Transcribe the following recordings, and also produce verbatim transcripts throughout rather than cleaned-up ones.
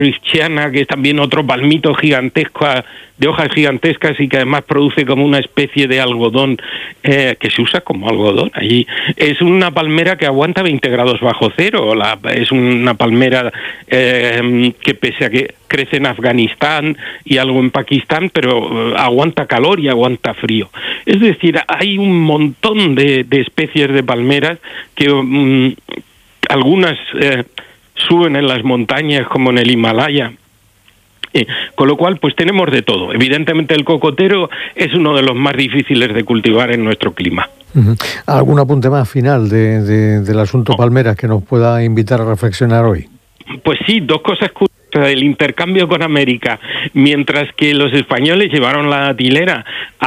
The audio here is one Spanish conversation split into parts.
Christiana, que es también otro palmito gigantesco, de hojas gigantescas y que además produce como una especie de algodón, eh, que se usa como algodón allí. Es una palmera que aguanta veinte grados bajo cero, la, es una palmera eh, que pese a que crece en Afganistán y algo en Pakistán, pero aguanta calor y aguanta frío. Es decir, hay un montón de, de especies de palmeras que um, algunas eh, suben en las montañas como en el Himalaya. Eh, con lo cual, pues tenemos de todo. Evidentemente el cocotero es uno de los más difíciles de cultivar en nuestro clima. Uh-huh. ¿Algún apunte más final de, de, del asunto palmeras que nos pueda invitar a reflexionar hoy? Pues sí, dos cosas curiosas. El intercambio con América, mientras que los españoles llevaron la datilera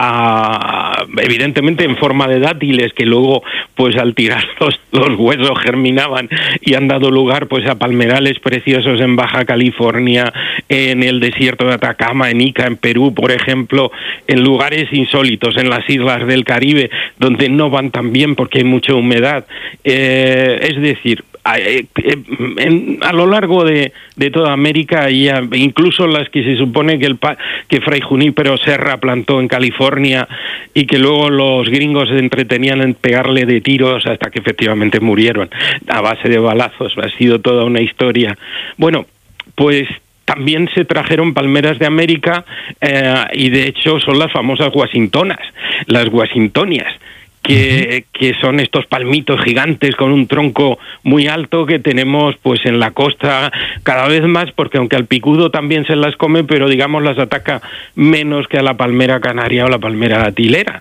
a, evidentemente en forma de dátiles, que luego pues al tirar los, los huesos germinaban y han dado lugar pues a palmerales preciosos en Baja California, en el desierto de Atacama, en Ica, en Perú, por ejemplo, en lugares insólitos, en las islas del Caribe, donde no van tan bien porque hay mucha humedad. Eh, es decir, A, eh, en, a lo largo de, de toda América, y a, incluso las que se supone que el que Fray Junípero Serra plantó en California y que luego los gringos se entretenían en pegarle de tiros hasta que efectivamente murieron a base de balazos. Ha sido toda una historia. Bueno, pues también se trajeron palmeras de América eh, y de hecho son las famosas washingtonas, las washingtonias. Que, que son estos palmitos gigantes con un tronco muy alto que tenemos pues en la costa cada vez más, porque aunque al picudo también se las come, pero digamos las ataca menos que a la palmera canaria o la palmera datilera.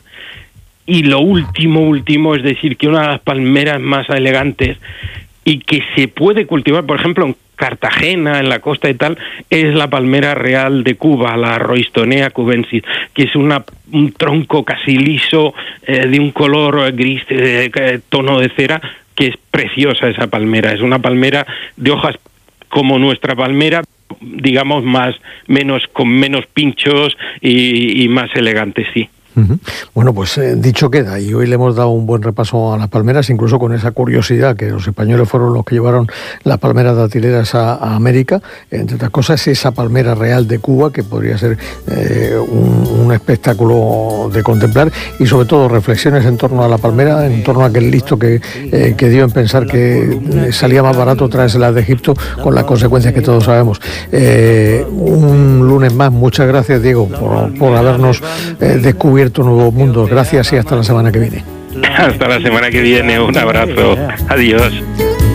Y lo último, último, es decir, que una de las palmeras más elegantes y que se puede cultivar, por ejemplo, en Cartagena, en la costa y tal, es la palmera real de Cuba, la Roystonea cubensis, que es una un tronco casi liso, eh, de un color gris, de, de tono de cera, que es preciosa esa palmera. Es una palmera de hojas como nuestra palmera, digamos más menos con menos pinchos y, y más elegante, sí. Uh-huh. Bueno, pues eh, dicho queda, y hoy le hemos dado un buen repaso a las palmeras, incluso con esa curiosidad que los españoles fueron los que llevaron las palmeras datileras a, a América, entre otras cosas esa palmera real de Cuba, que podría ser eh, un, un espectáculo de contemplar, y sobre todo reflexiones en torno a la palmera, en torno a aquel listo que, eh, que dio en pensar que salía más barato traérselas de Egipto, con las consecuencias que todos sabemos. Eh, un lunes más, muchas gracias, Diego, por, por habernos eh, descubierto nuevos mundos. Gracias y hasta la semana que viene. Hasta la semana que viene. Un abrazo. Adiós.